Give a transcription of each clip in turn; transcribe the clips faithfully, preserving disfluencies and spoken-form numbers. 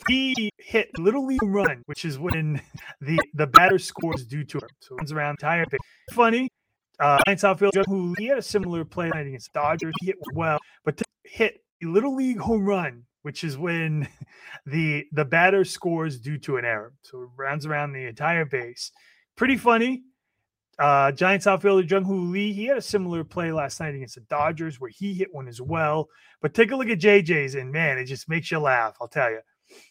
he hit Little League run, which is when the, the batter scores due to him. So it runs around the entire base. Funny, uh, Giants outfielder, who he had a similar play night against the Dodgers. He hit well, but to hit a Little League home run, which is when the the batter scores due to an error. So it runs around the entire base. Pretty funny. Uh, Giants outfielder Jung-Hoo Lee, he had a similar play last night against the Dodgers where he hit one as well. But take a look at J J's, and man, it just makes you laugh, I'll tell you.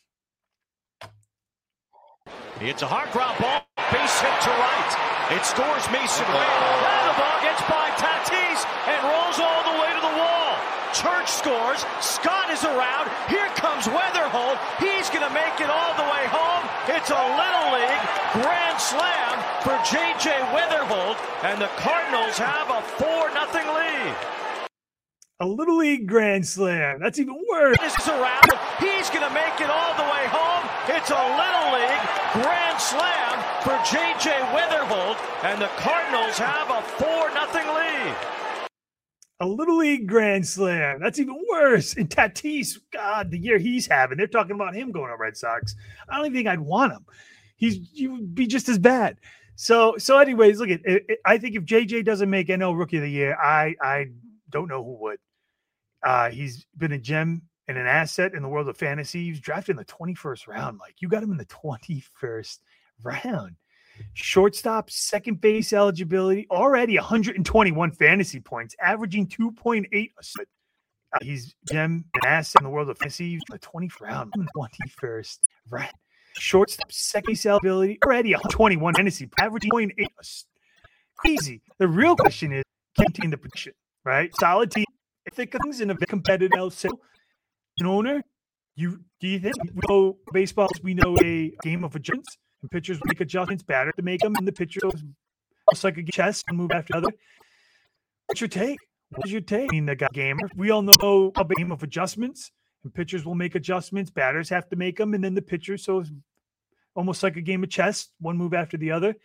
It's a hard ground ball, base hit to right. It scores Mason Wade. Now the ball gets by Tatis and rolls all the way to the wall. Church scores. Scott is around. Here comes Weatherholt. He's going to make it all the way home. It's a Little League grand slam for J J Weatherholt, and the Cardinals have a four nothing lead. A Little League grand slam. That's even worse. Is around. He's going to make it all the way home. It's a Little League grand slam for J J Weatherholt, and the Cardinals have a four nothing lead. A Little League grand slam. That's even worse. And Tatis, God, the year he's having, they're talking about him going to Red Sox. I don't even think I'd want him. He's he would be just as bad. So, so anyways, look at it, it, I think if J J doesn't make N L Rookie of the Year, I I don't know who would. Uh, he's been a gem and an asset in the world of fantasy. He was drafted in the twenty-first round. Like, you got him in the twenty-first round. Shortstop, second base eligibility, already one hundred twenty-one fantasy points, averaging two point eight. Uh, he's gem and asset in the world of fantasy. The twenty-first round, twenty-first round. Shortstop, second base eligibility, already one hundred twenty-one fantasy, averaging two point eight. Crazy. The real question is, can team the prediction, right? Solid team. I think things in a competitive sale. An owner, you do you think we know baseball? We know a game of adjustments, and pitchers make adjustments, batter to make them, and the pitcher goes almost like a chess and move after the other. What's your take? What is your take? I mean, the gamer. We all know a game of adjustments, and pitchers will make adjustments. Batters have to make them, and then the pitcher. So it's almost like a game of chess, one move after the other.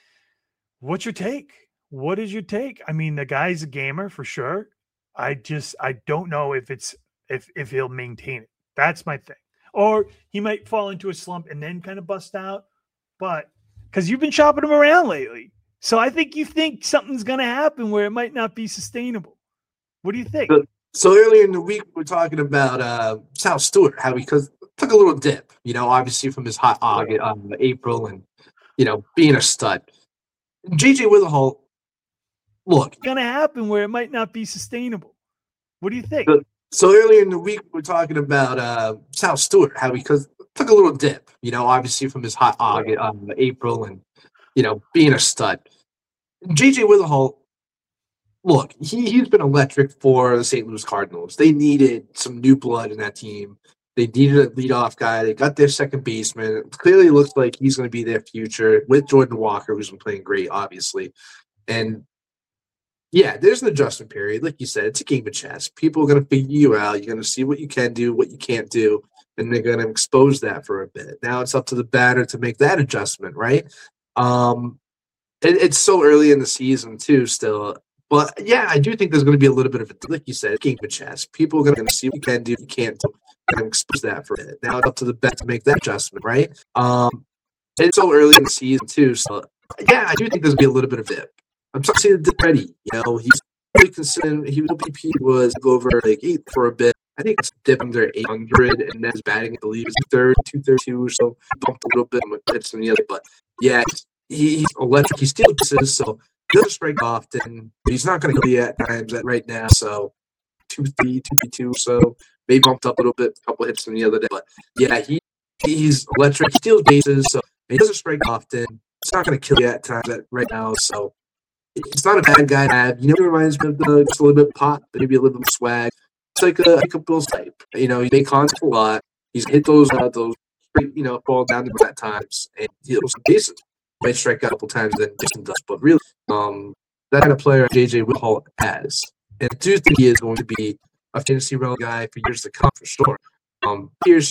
What's your take? What is your take? I mean, the guy's a gamer for sure. I just I don't know if it's if if he'll maintain it. That's my thing. Or he might fall into a slump and then kind of bust out. But because you've been shopping him around lately. So I think you think something's gonna happen where it might not be sustainable. What do you think? So, so earlier in the week we were talking about uh Sal Stewart, how he cause took a little dip, you know, obviously from his hot August, um, April and you know, being a stud. J J Weatherholt. Look, it's gonna happen where it might not be sustainable. What do you think? So, so earlier in the week, we were talking about uh, Sal Stewart, how he cause took a little dip, you know, obviously from his hot August, um, April and, you know, being a stud. J J Weatherholt, look, he, he's been electric for the Saint Louis Cardinals. They needed some new blood in that team. They needed a leadoff guy. They got their second baseman. It clearly looks like he's going to be their future with Jordan Walker, who's been playing great, obviously. And yeah, there's an adjustment period. Like you said, it's a game of chess. People are going to figure you out. You're going to see what you can do, what you can't do, and they're going to expose that for a bit. Now it's up to the batter to make that adjustment, right? Um, it, it's so early in the season, too, still. But, yeah, I do think there's going to be a little bit of a, like you said, game of chess. People are going to see what you can do, what you can't do, and expose that for a bit. Now it's up to the batter to make that adjustment, right? Um, it's so early in the season, too. So, yeah, I do think there's going to be a little bit of dip. I'm starting to see the dip ready. You know, he's really consistent. He was O B P was over like eight for a bit. I think it's dipped under eight hundred, and then his batting, I believe, is third, two thirty-two or so. Bumped a little bit with hits and the other, but yeah, he, he's electric. He steals bases, so he doesn't strike often. He's not going to go at times at right now. So two three, two three two, so maybe bumped up a little bit, a couple hits from the other day. But yeah, he he's electric. He steals bases, so he doesn't strike often. It's not going to kill you at times at right now. So. It's not a bad guy to have. You know, he reminds me of the, just a little bit pop, maybe a little bit of swag. It's like a, like a Bills type. You know, he makes contact a lot. He's hit those, uh, those straight, you know, ball down the at times. And he hit some bases. He might strike out a couple times, then Jason does. But really, um, that kind of player J J Weatherholt has. And I do think he is going to be a fantasy relevant guy for years to come, for sure. Um, here's